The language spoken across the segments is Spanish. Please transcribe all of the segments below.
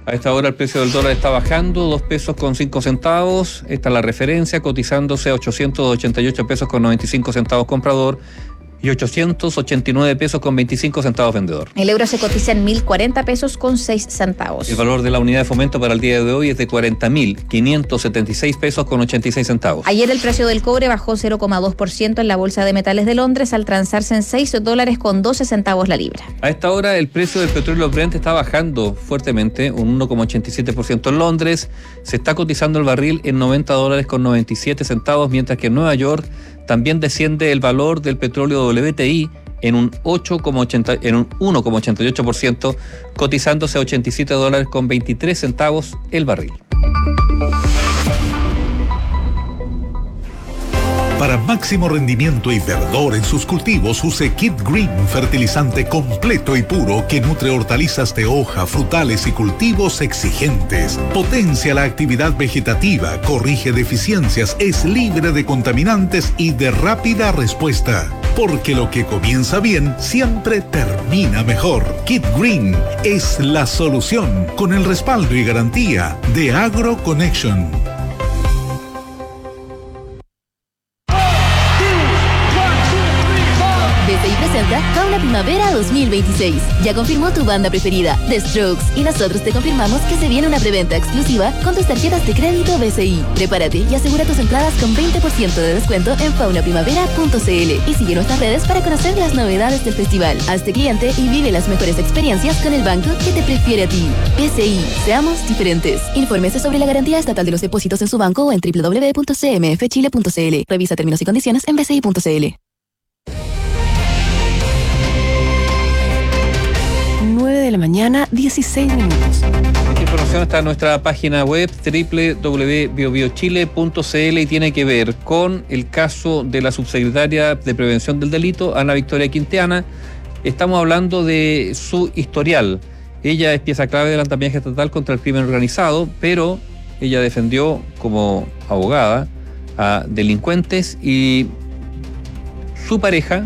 A esta hora el precio del dólar está bajando, 2 pesos con 5 centavos. Esta es la referencia, cotizándose a 888 pesos con 95 centavos comprador y 889 pesos con 25 centavos vendedor. El euro se cotiza en 1.040 pesos con 6 centavos. El valor de la unidad de fomento para el día de hoy es de 40.576 pesos con 86 centavos. Ayer el precio del cobre bajó 0,2% en la Bolsa de Metales de Londres al transarse en $6 con 12 centavos la libra. A esta hora el precio del petróleo Brent está bajando fuertemente, un 1,87% en Londres. Se está cotizando el barril en $90 con 97 centavos, mientras que en Nueva York también desciende el valor del petróleo WTI en un 1,88%, cotizándose a $87 con 23 centavos el barril. Para máximo rendimiento y verdor en sus cultivos, use Kit Green, fertilizante completo y puro que nutre hortalizas de hoja, frutales y cultivos exigentes. Potencia la actividad vegetativa, corrige deficiencias, es libre de contaminantes y de rápida respuesta. Porque lo que comienza bien siempre termina mejor. Kit Green es la solución, con el respaldo y garantía de AgroConnection. BCI presenta Fauna Primavera 2026. Ya confirmó tu banda preferida, The Strokes, y nosotros te confirmamos que se viene una preventa exclusiva con tus tarjetas de crédito BCI. Prepárate y asegura tus entradas con 20% de descuento en faunaprimavera.cl y sigue nuestras redes para conocer las novedades del festival. Hazte cliente y vive las mejores experiencias con el banco que te prefiere a ti. BCI, seamos diferentes. Infórmese sobre la garantía estatal de los depósitos en su banco o en www.cmfchile.cl. Revisa términos y condiciones en bci.cl. 9 de la mañana, 16 minutos. Esta información está en nuestra página web www.biobiochile.cl y tiene que ver con el caso de la subsecretaria de Prevención del Delito, Ana Victoria Quintana. Estamos hablando de su historial. Ella es pieza clave del andamiaje estatal contra el crimen organizado, pero ella defendió como abogada a delincuentes y su pareja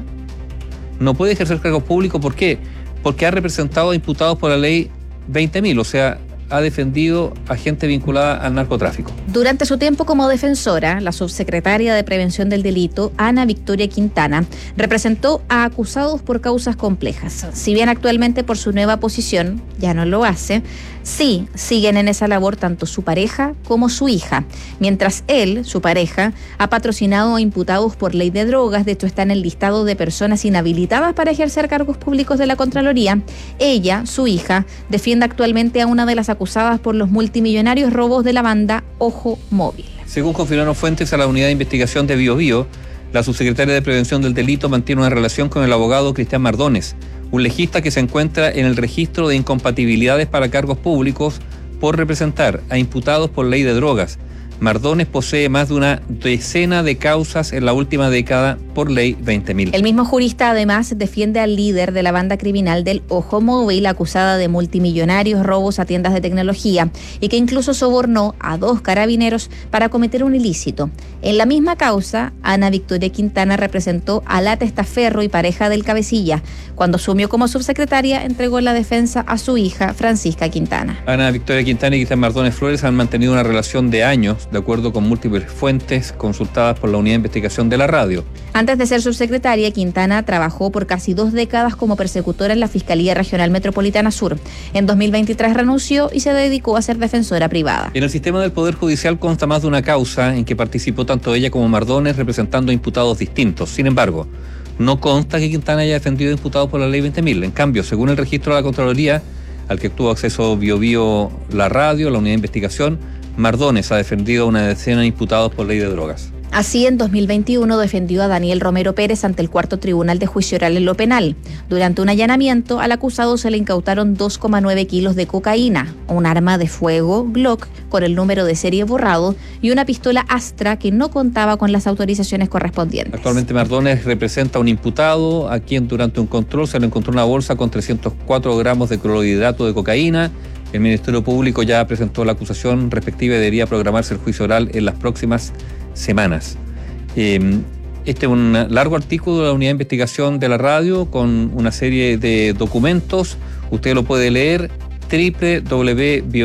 no puede ejercer cargos públicos. ¿Por qué? Porque ha representado a imputados por la ley 20.000, o sea, ha defendido a gente vinculada al narcotráfico. Durante su tiempo como defensora, la subsecretaria de Prevención del Delito, Ana Victoria Quintana, representó a acusados por causas complejas. Si bien actualmente por su nueva posición ya no lo hace, sí siguen en esa labor tanto su pareja como su hija. Mientras él, su pareja, ha patrocinado a imputados por ley de drogas, de hecho está en el listado de personas inhabilitadas para ejercer cargos públicos de la Contraloría, ella, su hija, defiende actualmente a una de las acusadas por los multimillonarios robos de la banda Ojo Móvil. Según confirmaron fuentes a la unidad de investigación de BioBio, la subsecretaria de Prevención del Delito mantiene una relación con el abogado Cristian Mardones, un legista que se encuentra en el registro de incompatibilidades para cargos públicos por representar a imputados por ley de drogas. Mardones posee más de una decena de causas en la última década por ley 20.000. El mismo jurista además defiende al líder de la banda criminal del Ojo Móvil, acusada de multimillonarios robos a tiendas de tecnología y que incluso sobornó a 2 carabineros para cometer un ilícito. En la misma causa, Ana Victoria Quintana representó a la testaferro y pareja del cabecilla. Cuando asumió como subsecretaria, entregó la defensa a su hija, Francisca Quintana. Ana Victoria Quintana y Cristian Mardones Flores han mantenido una relación de años, de acuerdo con múltiples fuentes consultadas por la unidad de investigación de la radio. Antes de ser subsecretaria, Quintana trabajó por casi 2 décadas como persecutora en la Fiscalía Regional Metropolitana Sur. En 2023 renunció y se dedicó a ser defensora privada. En el sistema del Poder Judicial consta más de una causa en que participó tanto ella como Mardones representando a imputados distintos. Sin embargo, no consta que Quintana haya defendido a imputados por la ley 20.000. En cambio, según el registro de la Contraloría, al que tuvo acceso BioBio, la radio, la unidad de investigación, Mardones ha defendido a una decena de imputados por ley de drogas. Así, en 2021 defendió a Daniel Romero Pérez ante el Cuarto Tribunal de Juicio Oral en lo Penal. Durante un allanamiento, al acusado se le incautaron 2,9 kilos de cocaína, un arma de fuego Glock con el número de serie borrado y una pistola Astra que no contaba con las autorizaciones correspondientes. Actualmente Mardones representa a un imputado a quien durante un control se le encontró una bolsa con 304 gramos de clorhidrato de cocaína. El Ministerio Público ya presentó la acusación respectiva y debería programarse el juicio oral en las próximas semanas. Este es un largo artículo de la unidad de investigación de la radio con una serie de documentos. Usted lo puede leer www.bio